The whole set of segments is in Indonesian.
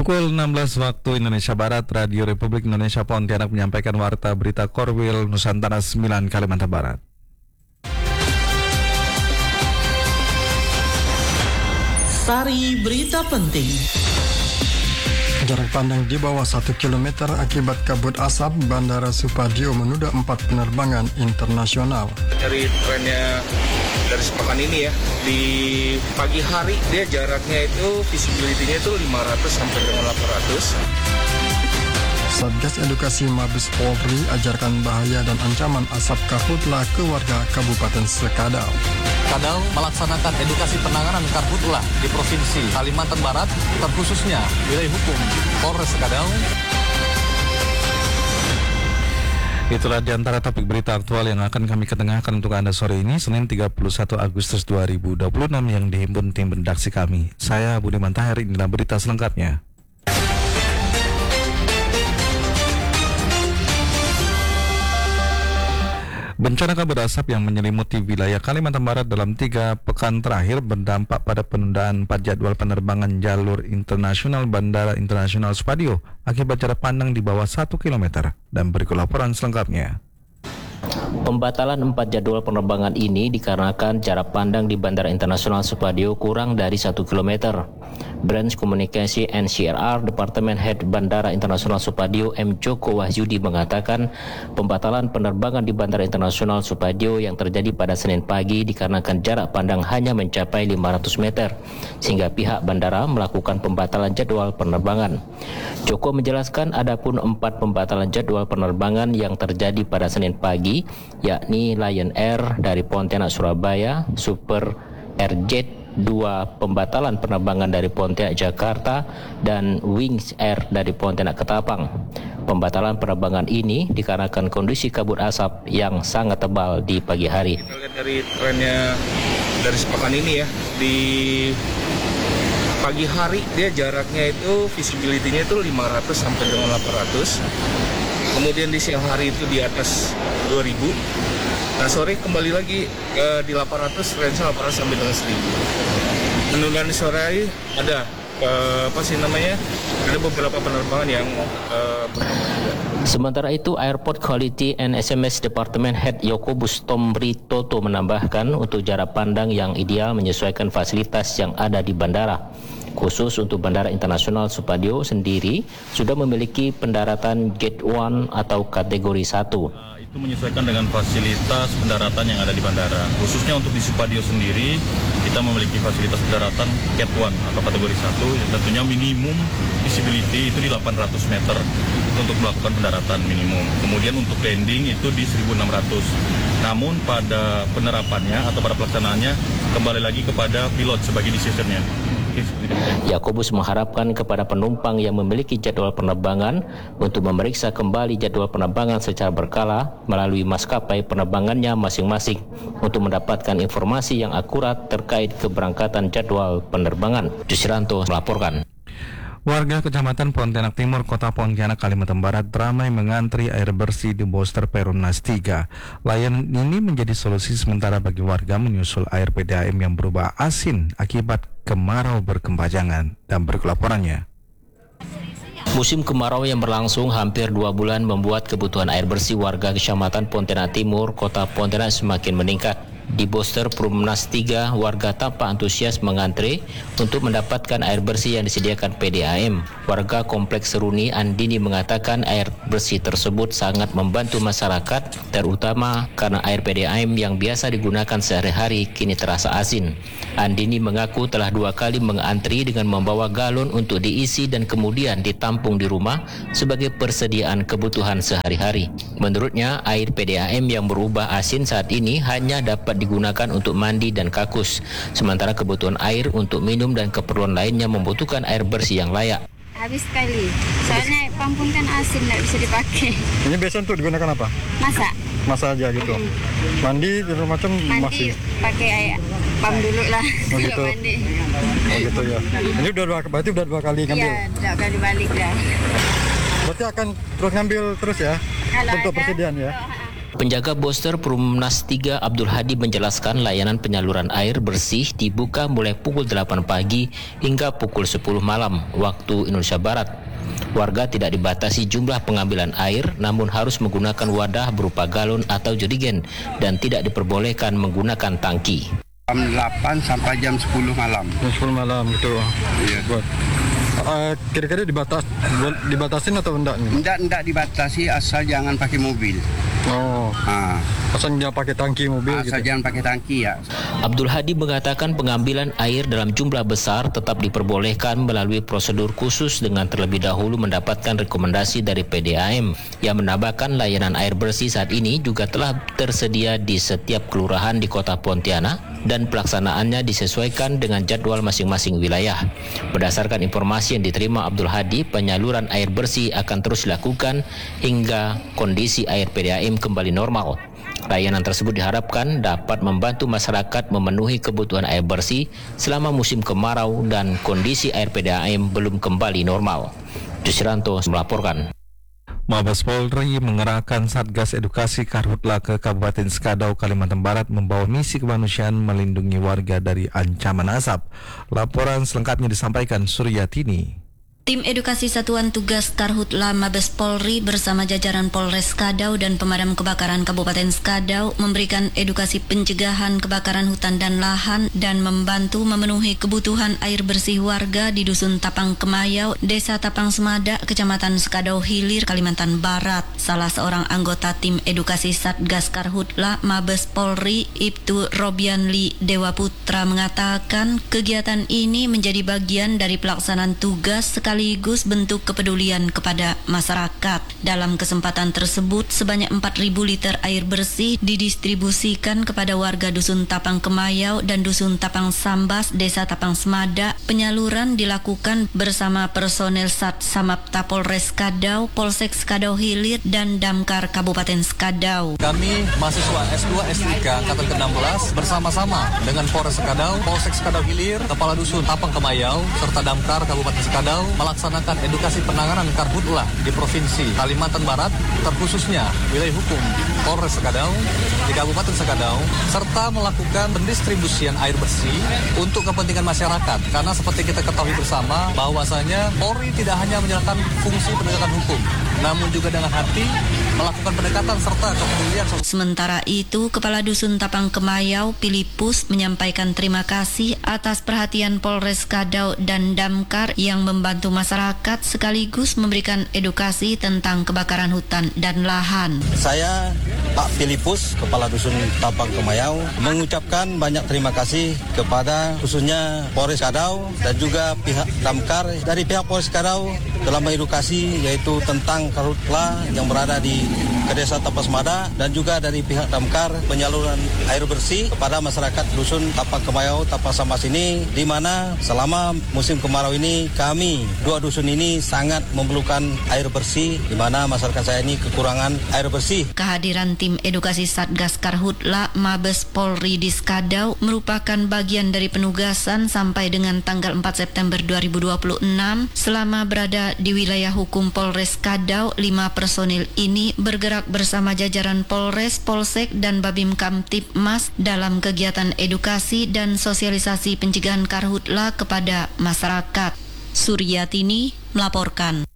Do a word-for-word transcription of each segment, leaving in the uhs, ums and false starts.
Pukul enam belas waktu Indonesia Barat, Radio Republik Indonesia Pontianak menyampaikan warta berita Korwil Nusantara sembilan Kalimantan Barat. Sari berita penting. Jarak pandang di bawah satu kilometer akibat kabut asap, Bandara Supadio menunda empat penerbangan internasional. Dari trennya dari sepekan ini ya, di pagi hari dia jaraknya itu visibility-nya itu lima ratus sampai dengan delapan ratus. Satgas Edukasi Mabes Polri ajarkan bahaya dan ancaman asap karhutla ke warga Kabupaten Sekadau. Kadal melaksanakan edukasi penanganan karhutla di Provinsi Kalimantan Barat, terkhususnya wilayah hukum Polres Sekadau. Itulah di antara topik berita aktual yang akan kami ketengahkan untuk Anda sore ini, Senin tiga puluh satu Agustus dua ribu dua puluh enam yang dihimpun tim redaksi kami. Saya Budiman Tahir, inilah berita selengkapnya. Bencana kabut asap yang menyelimuti wilayah Kalimantan Barat dalam tiga pekan terakhir berdampak pada penundaan empat jadwal penerbangan jalur internasional Bandara Internasional Supadio akibat jarak pandang di bawah satu kilometer. Dan berikut laporan selengkapnya. Pembatalan empat jadwal penerbangan ini dikarenakan jarak pandang di Bandara Internasional Supadio kurang dari satu kilometer. Branch Komunikasi N C R R Departemen Head Bandara Internasional Supadio M. Joko Wahyudi mengatakan pembatalan penerbangan di Bandara Internasional Supadio yang terjadi pada Senin pagi dikarenakan jarak pandang hanya mencapai lima ratus meter, sehingga pihak bandara melakukan pembatalan jadwal penerbangan. Joko menjelaskan adapun empat pembatalan jadwal penerbangan yang terjadi pada Senin pagi, yakni Lion Air dari Pontianak Surabaya, Super R Jet, dua pembatalan penerbangan dari Pontianak Jakarta, dan Wings Air dari Pontianak Ketapang. Pembatalan penerbangan ini dikarenakan kondisi kabut asap yang sangat tebal di pagi hari. Kita lihat dari trennya dari sepekan ini ya, di pagi hari dia jaraknya itu visibility-nya itu lima ratus sampai dengan delapan ratus. Kemudian di siang hari itu di atas dua ribu. Nah sore kembali lagi ke di delapan ratus, range delapan ratus sampai dengan seribu. Penundaan di sore hari ada eh, apa sih namanya? Ada beberapa penerbangan yang eh, Sementara itu, Airport Quality and S M S Department Head Yokobus Tomri Toto menambahkan untuk jarak pandang yang ideal menyesuaikan fasilitas yang ada di bandara. Khusus untuk Bandara Internasional Supadio sendiri sudah memiliki pendaratan Gate satu atau kategori satu. Itu menyesuaikan dengan fasilitas pendaratan yang ada di bandara. Khususnya untuk di Supadio sendiri, kita memiliki fasilitas pendaratan Cat satu atau kategori satu yang tentunya minimum visibility itu di delapan ratus meter untuk melakukan pendaratan minimum. Kemudian untuk landing itu di seribu enam ratus. Namun pada penerapannya atau pada pelaksanaannya kembali lagi kepada pilot sebagai decision-nya. Yakobus mengharapkan kepada penumpang yang memiliki jadwal penerbangan untuk memeriksa kembali jadwal penerbangan secara berkala melalui maskapai penerbangannya masing-masing untuk mendapatkan informasi yang akurat terkait keberangkatan jadwal penerbangan. Jusranto melaporkan. Warga Kecamatan Pontianak Timur, Kota Pontianak, Kalimantan Barat ramai mengantri air bersih di Booster Perumnas tiga. Layanan ini menjadi solusi sementara bagi warga menyusul air P D A M yang berubah asin akibat kemarau berkepanjangan. Dan berikut laporannya. Musim kemarau yang berlangsung hampir dua bulan membuat kebutuhan air bersih warga Kecamatan Pontianak Timur, Kota Pontianak semakin meningkat. Di Booster Perumnas tiga, warga tampak antusias mengantre untuk mendapatkan air bersih yang disediakan P D A M. Warga Kompleks Seruni Andini mengatakan air bersih tersebut sangat membantu masyarakat, terutama karena air P D A M yang biasa digunakan sehari-hari kini terasa asin. Andini mengaku telah dua kali mengantri dengan membawa galon untuk diisi dan kemudian ditampung di rumah sebagai persediaan kebutuhan sehari-hari. Menurutnya, air P D A M yang berubah asin saat ini hanya dapat digunakan untuk mandi dan kakus, sementara kebutuhan air untuk minum dan keperluan lainnya membutuhkan air bersih yang layak. Habis sekali, soalnya pampun kan asin, tidak bisa dipakai. Ini biasa untuk digunakan apa? Masak. Masak aja gitu. Hmm. Mandi dan macam Mandi masih. Pakai air pam dulu lah. Oh gitu. Mandi. Oh gitu ya. Ini udah dua, berarti udah dua kali ngambil. Iya, dua kali balik dah. Berarti akan terus ngambil terus ya? Kalau untuk ada, persediaan ya? Penjaga Boster Perumnas tiga Abdul Hadi menjelaskan layanan penyaluran air bersih dibuka mulai pukul delapan pagi hingga pukul sepuluh malam waktu Indonesia Barat. Warga tidak dibatasi jumlah pengambilan air, namun harus menggunakan wadah berupa galon atau jerigen dan tidak diperbolehkan menggunakan tangki. Jam delapan sampai jam sepuluh malam. Jam sepuluh malam gitu. Iya. Buat. Uh, kira-kira dibatas dibatasin atau enggak nih? Enggak, enggak dibatasi asal jangan pakai mobil. Oh. Ah. Asal jangan pakai tangki mobil asal gitu. jangan pakai tangki ya. Abdul Hadi mengatakan pengambilan air dalam jumlah besar tetap diperbolehkan melalui prosedur khusus dengan terlebih dahulu mendapatkan rekomendasi dari P D A M yang menambahkan layanan air bersih saat ini juga telah tersedia di setiap kelurahan di Kota Pontianak dan pelaksanaannya disesuaikan dengan jadwal masing-masing wilayah. Berdasarkan informasi yang diterima Abdul Hadi, penyaluran air bersih akan terus dilakukan hingga kondisi air P D A M kembali normal. Layanan tersebut diharapkan dapat membantu masyarakat memenuhi kebutuhan air bersih selama musim kemarau dan kondisi air P D A M belum kembali normal. Jusranto melaporkan. Mabes Polri mengerahkan Satgas Edukasi Karhutla ke Kabupaten Skadau, Kalimantan Barat membawa misi kemanusiaan melindungi warga dari ancaman asap. Laporan selengkapnya disampaikan Suryatini. Tim Edukasi Satuan Tugas Karhutla Mabes Polri bersama jajaran Polres Skadau dan Pemadam Kebakaran Kabupaten Skadau memberikan edukasi pencegahan kebakaran hutan dan lahan dan membantu memenuhi kebutuhan air bersih warga di Dusun Tapang Kemayau, Desa Tapang Semada, Kecamatan Skadau Hilir, Kalimantan Barat. Salah seorang anggota tim edukasi Satgas Karhutla Mabes Polri, Ibtu Robianli Dewa Putra mengatakan kegiatan ini menjadi bagian dari pelaksanaan tugas sekali sekaligus bentuk kepedulian kepada masyarakat. Dalam kesempatan tersebut, sebanyak empat ribu liter air bersih didistribusikan kepada warga Dusun Tapang Kemayau dan Dusun Tapang Sambas, Desa Tapang Semada. Penyaluran dilakukan bersama personel Sat Samapta Polres Skadau, Polsek Skadau Hilir, dan Damkar Kabupaten Skadau. Kami mahasiswa S dua S tiga angkatan ke enam belas bersama-sama dengan Polres Skadau, Polsek Skadau Hilir, Kepala Dusun Tapang Kemayau, serta Damkar Kabupaten Skadau melaksanakan edukasi penanganan karhutla di Provinsi Kalimantan Barat, terkhususnya wilayah hukum Polres Skadau di Kabupaten Skadau, serta melakukan pendistribusian air bersih untuk kepentingan masyarakat. Karena seperti kita ketahui bersama bahwasanya Polri tidak hanya menjalankan fungsi penegakan hukum, namun juga dengan hati melakukan pendekatan serta kepedulian. Sementara itu, Kepala Dusun Tapang Kemayau, Pilipus, menyampaikan terima kasih atas perhatian Polres Skadau dan Damkar yang membantu masyarakat sekaligus memberikan edukasi tentang kebakaran hutan dan lahan. Saya, Pak Pilipus, Kepala Dusun Tapang Kemayau, mengucapkan banyak terima kasih kepada khususnya Polres Skadau dan juga pihak Damkar. Dari pihak Polres Skadau telah mengedukasi yaitu tentang karhutla yang berada di Desa Tapang Semada, dan juga dari pihak Damkar penyaluran air bersih kepada masyarakat Dusun Tapang Kemayau, Tapang Sambas ini, di mana selama musim kemarau ini kami dua dusun ini sangat memerlukan air bersih, di mana masyarakat saya ini kekurangan air bersih. Kehadiran tim edukasi Satgas Karhutla Mabes Polri di Skadau merupakan bagian dari penugasan sampai dengan tanggal empat September dua ribu dua puluh enam. Selama berada di wilayah hukum Polres Skadau, lima personil ini bergerak bersama jajaran Polres, Polsek, dan Babim Kamtibmas dalam kegiatan edukasi dan sosialisasi pencegahan karhutla kepada masyarakat. Suryatini melaporkan.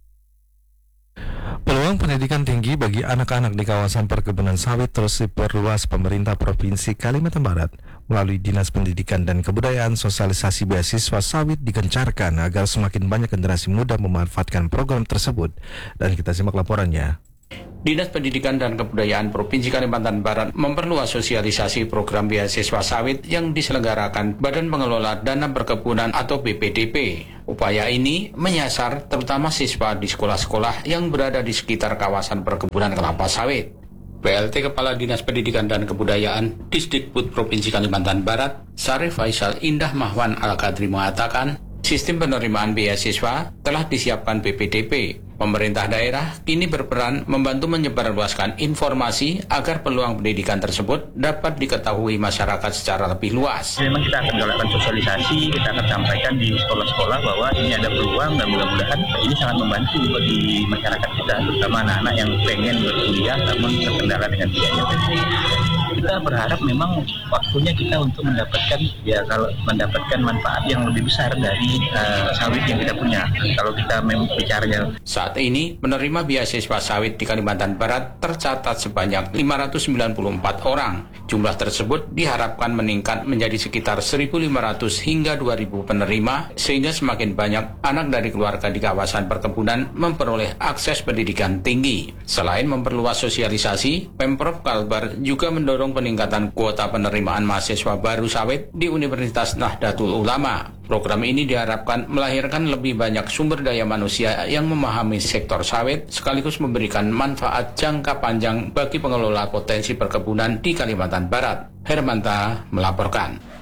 Peluang pendidikan tinggi bagi anak-anak di kawasan perkebunan sawit terus diperluas pemerintah Provinsi Kalimantan Barat. Melalui Dinas Pendidikan dan Kebudayaan, sosialisasi beasiswa sawit digencarkan agar semakin banyak generasi muda memanfaatkan program tersebut. Dan kita simak laporannya. Dinas Pendidikan dan Kebudayaan Provinsi Kalimantan Barat memperluas sosialisasi program beasiswa sawit yang diselenggarakan Badan Pengelola Dana Perkebunan atau B P D P. Upaya ini menyasar terutama siswa di sekolah-sekolah yang berada di sekitar kawasan perkebunan kelapa sawit. P L T Kepala Dinas Pendidikan dan Kebudayaan Disdikbud Provinsi Kalimantan Barat, Sarif Faisal Indah Mahwan Al-Qadri mengatakan, Sistem penerimaan beasiswa telah disiapkan B P D P. Pemerintah daerah kini berperan membantu menyebarluaskan informasi agar peluang pendidikan tersebut dapat diketahui masyarakat secara lebih luas. Memang kita akan melakukan sosialisasi, kita akan sampaikan di sekolah-sekolah bahwa ini ada peluang dan mudah-mudahan ini sangat membantu bagi masyarakat kita, terutama anak-anak yang pengen berkuliah namun terkendala dengan biaya. Kita berharap memang waktunya kita untuk mendapatkan ya kalau mendapatkan manfaat yang lebih besar dari uh, sawit yang kita punya. Kalau kita bicaranya saat ini penerima beasiswa sawit di Kalimantan Barat tercatat sebanyak lima ratus sembilan puluh empat orang. Jumlah tersebut diharapkan meningkat menjadi sekitar seribu lima ratus hingga dua ribu penerima sehingga semakin banyak anak dari keluarga di kawasan perkebunan memperoleh akses pendidikan tinggi. Selain memperluas sosialisasi, Pemprov Kalbar juga mendorong peningkatan kuota penerimaan mahasiswa baru sawit di Universitas Nahdlatul Ulama. Program ini diharapkan melahirkan lebih banyak sumber daya manusia yang memahami sektor sawit sekaligus memberikan manfaat jangka panjang bagi pengelola potensi perkebunan di Kalimantan Barat. Hermanta melaporkan.